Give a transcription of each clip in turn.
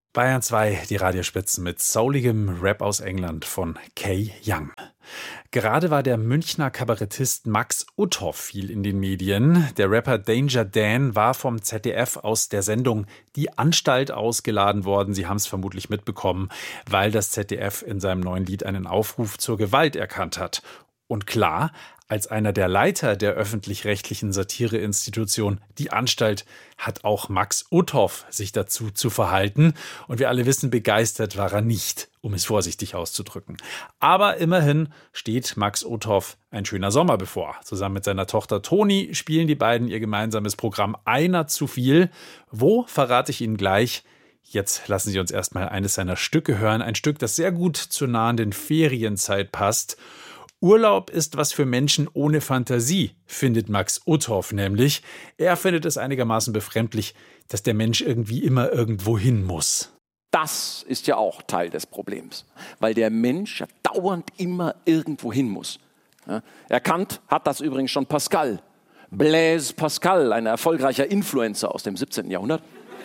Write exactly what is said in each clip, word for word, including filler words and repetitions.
Bayern zwei, die Radiospitzen mit souligem Rap aus England von Kay Young. Gerade war der Münchner Kabarettist Max Uthoff viel in den Medien. Der Rapper Danger Dan war vom Z D F aus der Sendung Die Anstalt ausgeladen worden. Sie haben es vermutlich mitbekommen, weil das Z D F in seinem neuen Lied einen Aufruf zur Gewalt erkannt hat. Und klar, als einer der Leiter der öffentlich-rechtlichen Satireinstitution Die Anstalt hat auch Max Uthoff sich dazu zu verhalten. Und wir alle wissen, begeistert war er nicht, um es vorsichtig auszudrücken. Aber immerhin steht Max Uthoff ein schöner Sommer bevor. Zusammen mit seiner Tochter Toni spielen die beiden ihr gemeinsames Programm Einer zu viel. Wo, verrate ich Ihnen gleich. Jetzt lassen Sie uns erstmal eines seiner Stücke hören. Ein Stück, das sehr gut zur nahenden Ferienzeit passt. Urlaub ist was für Menschen ohne Fantasie, findet Max Uthoff nämlich. Er findet es einigermaßen befremdlich, dass der Mensch irgendwie immer irgendwo hin muss. Das ist ja auch Teil des Problems, weil der Mensch ja dauernd immer irgendwo hin muss. Ja, erkannt hat das übrigens schon Pascal. Blaise Pascal, ein erfolgreicher Influencer aus dem siebzehnten Jahrhundert.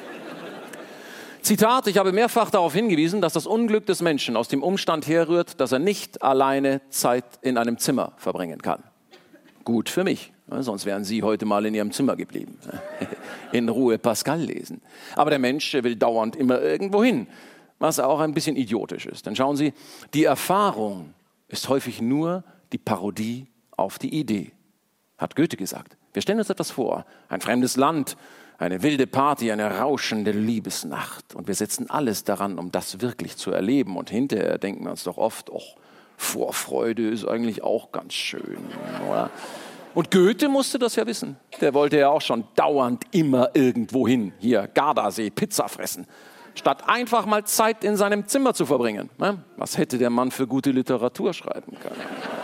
Zitat, ich habe mehrfach darauf hingewiesen, dass das Unglück des Menschen aus dem Umstand herrührt, dass er nicht alleine Zeit in einem Zimmer verbringen kann. Gut für mich, sonst wären Sie heute mal in Ihrem Zimmer geblieben. In Ruhe Pascal lesen. Aber der Mensch will dauernd immer irgendwo hin, was auch ein bisschen idiotisch ist. Denn schauen Sie, die Erfahrung ist häufig nur die Parodie auf die Idee, hat Goethe gesagt. Wir stellen uns etwas vor, ein fremdes Land, eine wilde Party, eine rauschende Liebesnacht. Und wir setzen alles daran, um das wirklich zu erleben. Und hinterher denken wir uns doch oft, oh, Vorfreude ist eigentlich auch ganz schön, oder? Und Goethe musste das ja wissen. Der wollte ja auch schon dauernd immer irgendwo hin. Hier, Gardasee, Pizza fressen. Statt einfach mal Zeit in seinem Zimmer zu verbringen. Was hätte der Mann für gute Literatur schreiben können?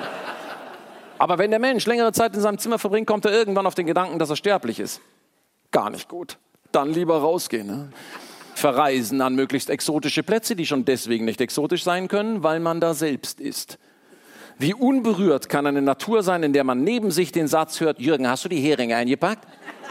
Aber wenn der Mensch längere Zeit in seinem Zimmer verbringt, kommt er irgendwann auf den Gedanken, dass er sterblich ist. Gar nicht gut. Dann lieber rausgehen. Ne? Verreisen an möglichst exotische Plätze, die schon deswegen nicht exotisch sein können, weil man da selbst ist. Wie unberührt kann eine Natur sein, in der man neben sich den Satz hört, Jürgen, hast du die Heringe eingepackt?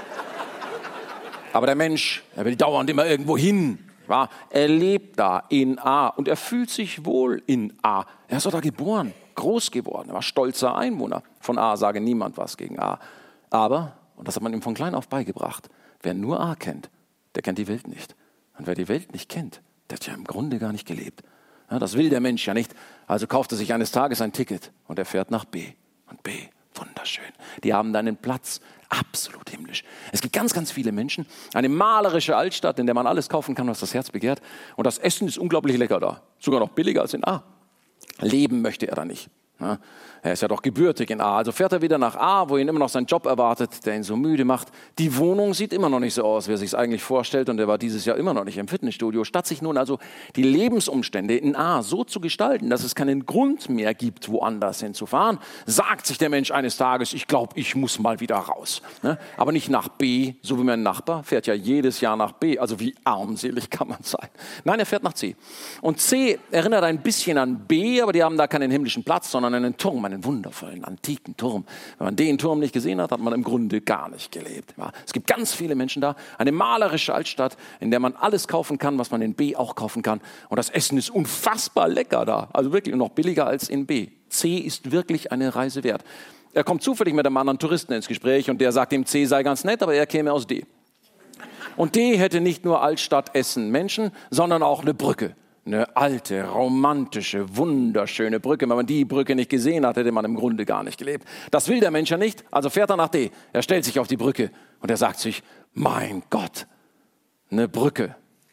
Aber der Mensch, er will dauernd immer irgendwo hin. Ja? Er lebt da in A und er fühlt sich wohl in A. Er ist doch da geboren, groß geworden, er war stolzer Einwohner. Von A sage niemand was gegen A. Aber und das hat man ihm von klein auf beigebracht. Wer nur A kennt, der kennt die Welt nicht. Und wer die Welt nicht kennt, der hat ja im Grunde gar nicht gelebt. Ja, das will der Mensch ja nicht. Also kauft er sich eines Tages ein Ticket und er fährt nach B. Und B, wunderschön. Die haben da einen Platz, absolut himmlisch. Es gibt ganz, ganz viele Menschen. Eine malerische Altstadt, in der man alles kaufen kann, was das Herz begehrt. Und das Essen ist unglaublich lecker da. Sogar noch billiger als in A. Leben möchte er da nicht. Ja, er ist ja doch gebürtig in A. Also fährt er wieder nach A, wo ihn immer noch sein Job erwartet, der ihn so müde macht. Die Wohnung sieht immer noch nicht so aus, wie er sich es eigentlich vorstellt. Und er war dieses Jahr immer noch nicht im Fitnessstudio. Statt sich nun also die Lebensumstände in A so zu gestalten, dass es keinen Grund mehr gibt, woanders hinzufahren, sagt sich der Mensch eines Tages, ich glaube, ich muss mal wieder raus. Ne? Aber nicht nach B, so wie mein Nachbar fährt ja jedes Jahr nach B. Also wie armselig kann man sein? Nein, er fährt nach C. Und C erinnert ein bisschen an B, aber die haben da keinen himmlischen Platz, sondern einen Turm, einen wundervollen, antiken Turm. Wenn man den Turm nicht gesehen hat, hat man im Grunde gar nicht gelebt. Ja, es gibt ganz viele Menschen da, eine malerische Altstadt, in der man alles kaufen kann, was man in B auch kaufen kann. Und das Essen ist unfassbar lecker da, also wirklich noch billiger als in B. C ist wirklich eine Reise wert. Er kommt zufällig mit einem anderen Touristen ins Gespräch und der sagt ihm, C sei ganz nett, aber er käme aus D. Und D hätte nicht nur Altstadt, Essen, Menschen, sondern auch eine Brücke. Eine alte, romantische, wunderschöne Brücke. Wenn man die Brücke nicht gesehen hat, hätte man im Grunde gar nicht gelebt. Das will der Mensch ja nicht, also fährt er nach D. Er stellt sich auf die Brücke und er sagt sich, mein Gott, eine Brücke.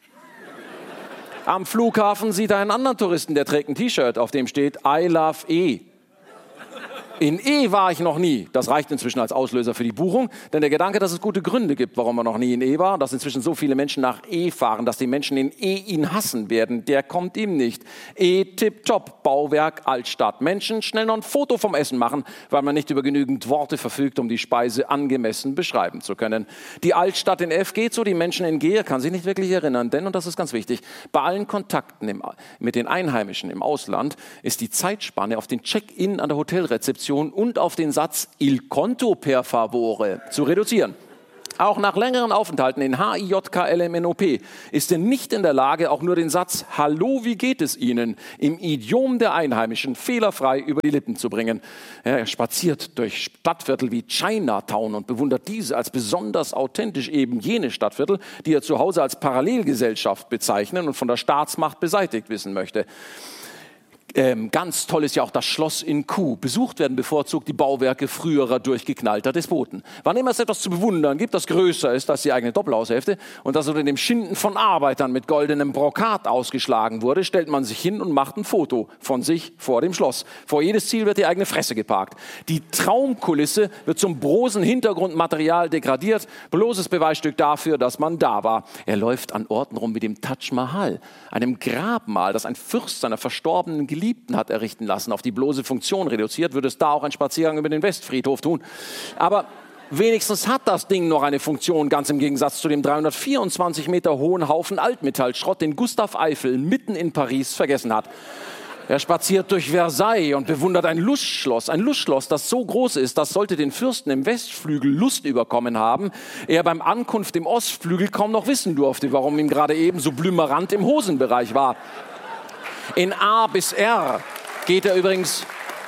Am Flughafen sieht er einen anderen Touristen, der trägt ein T-Shirt, auf dem steht I love E. In E war ich noch nie. Das reicht inzwischen als Auslöser für die Buchung, denn der Gedanke, dass es gute Gründe gibt, warum man noch nie in E war, dass inzwischen so viele Menschen nach E fahren, dass die Menschen in E ihn hassen werden, der kommt ihm nicht. E tipptopp, Bauwerk, Altstadt. Menschen schnell noch ein Foto vom Essen machen, weil man nicht über genügend Worte verfügt, um die Speise angemessen beschreiben zu können. Die Altstadt in F geht so, die Menschen in G, er kann sich nicht wirklich erinnern, denn, und das ist ganz wichtig, bei allen Kontakten im, mit den Einheimischen im Ausland ist die Zeitspanne auf den Check-in an der Hotelrezeption und auf den Satz Il conto per favore zu reduzieren. Auch nach längeren Aufenthalten in H I J K L M N O P ist er nicht in der Lage, auch nur den Satz »Hallo, wie geht es Ihnen?« im Idiom der Einheimischen fehlerfrei über die Lippen zu bringen. Ja, er spaziert durch Stadtviertel wie Chinatown und bewundert diese als besonders authentisch, eben jene Stadtviertel, die er zu Hause als Parallelgesellschaft bezeichnen und von der Staatsmacht beseitigt wissen möchte. Ähm, ganz toll ist ja auch das Schloss in Kuh. Besucht werden bevorzugt die Bauwerke früherer durchgeknallter Despoten. Wann immer es etwas zu bewundern gibt, das größer ist als die eigene Doppelhaushälfte und das unter dem Schinden von Arbeitern mit goldenem Brokat ausgeschlagen wurde, stellt man sich hin und macht ein Foto von sich vor dem Schloss. Vor jedes Ziel wird die eigene Fresse geparkt. Die Traumkulisse wird zum brosen Hintergrundmaterial degradiert. Bloßes Beweisstück dafür, dass man da war. Er läuft an Orten rum wie dem Taj Mahal, einem Grabmal, das ein Fürst seiner verstorbenen Geliebten hat errichten lassen, auf die bloße Funktion reduziert, würde es da auch einen Spaziergang über den Westfriedhof tun. Aber wenigstens hat das Ding noch eine Funktion, ganz im Gegensatz zu dem dreihundertvierundzwanzig Meter hohen Haufen Altmetallschrott, den Gustav Eiffel mitten in Paris vergessen hat. Er spaziert durch Versailles und bewundert ein Lustschloss. Ein Lustschloss, das so groß ist, dass sollte den Fürsten im Westflügel Lust überkommen haben, er beim Ankunft im Ostflügel kaum noch wissen durfte, warum ihm gerade eben so blümerant im Hosenbereich war. In A bis R geht er übrigens,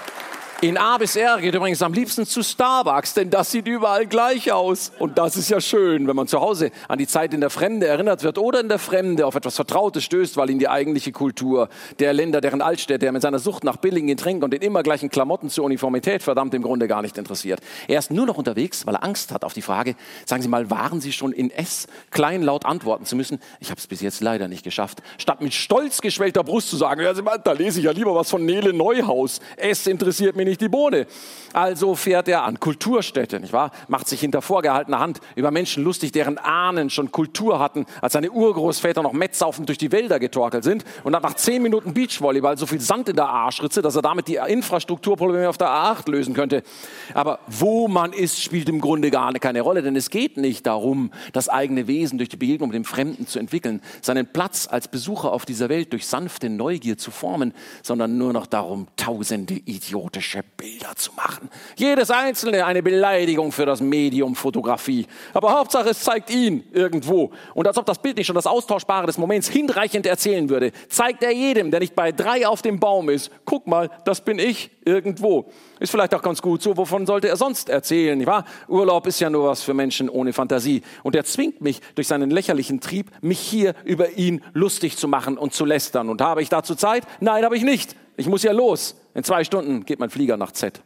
in A bis R geht übrigens am liebsten zu Starbucks, denn das sieht überall gleich aus. Und das ist ja schön, wenn man zu Hause an die Zeit in der Fremde erinnert wird oder in der Fremde auf etwas Vertrautes stößt, weil ihn die eigentliche Kultur der Länder, deren Altstädte er mit seiner Sucht nach billigen Getränken und den immer gleichen Klamotten zur Uniformität verdammt im Grunde gar nicht interessiert. Er ist nur noch unterwegs, weil er Angst hat auf die Frage, sagen Sie mal, waren Sie schon in S? Kleinlaut antworten zu müssen. Ich habe es bis jetzt leider nicht geschafft. Statt mit stolz geschwellter Brust zu sagen, ja, da lese ich ja lieber was von Nele Neuhaus. S interessiert mich nicht die Bohne. Also fährt er an Kulturstätte, nicht wahr? Macht sich hinter vorgehaltener Hand über Menschen lustig, deren Ahnen schon Kultur hatten, als seine Urgroßväter noch mettsaufend durch die Wälder getorkelt sind und hat nach zehn Minuten Beachvolleyball so viel Sand in der Arschritze, dass er damit die Infrastrukturprobleme auf der A acht lösen könnte. Aber wo man ist, spielt im Grunde gar keine Rolle, denn es geht nicht darum, das eigene Wesen durch die Begegnung mit dem Fremden zu entwickeln, seinen Platz als Besucher auf dieser Welt durch sanfte Neugier zu formen, sondern nur noch darum, tausende idiotische Bilder zu machen. Jedes einzelne eine Beleidigung für das Medium Fotografie. Aber Hauptsache, es zeigt ihn irgendwo. Und als ob das Bild nicht schon das Austauschbare des Moments hinreichend erzählen würde, zeigt er jedem, der nicht bei drei auf dem Baum ist, guck mal, das bin ich irgendwo. Ist vielleicht auch ganz gut so, wovon sollte er sonst erzählen, nicht wahr? Urlaub ist ja nur was für Menschen ohne Fantasie. Und er zwingt mich durch seinen lächerlichen Trieb, mich hier über ihn lustig zu machen und zu lästern. Und habe ich dazu Zeit? Nein, habe ich nicht. Ich muss ja los. In zwei Stunden geht mein Flieger nach Z.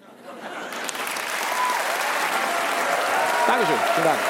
Dankeschön. Vielen Dank.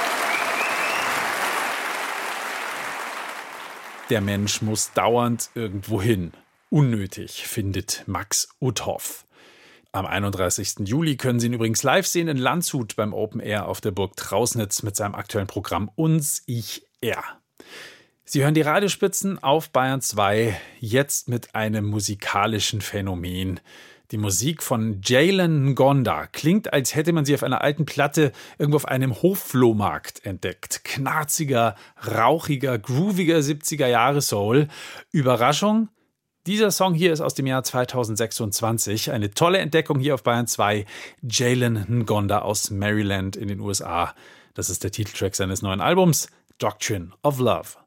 Der Mensch muss dauernd irgendwo hin. Unnötig, findet Max Uthoff. Am einunddreißigsten Juli können Sie ihn übrigens live sehen in Landshut beim Open Air auf der Burg Trausnitz mit seinem aktuellen Programm Uns, Ich, Er. Sie hören die Radiospitzen auf Bayern zwei, jetzt mit einem musikalischen Phänomen. Die Musik von Jalen Ngonda klingt, als hätte man sie auf einer alten Platte irgendwo auf einem Hofflohmarkt entdeckt. Knarziger, rauchiger, grooviger siebziger-Jahre-Soul. Überraschung? Dieser Song hier ist aus dem Jahr zweitausendsechsundzwanzig. Eine tolle Entdeckung hier auf Bayern zwei. Jalen Ngonda aus Maryland in den U S A. Das ist der Titeltrack seines neuen Albums Doctrine of Love.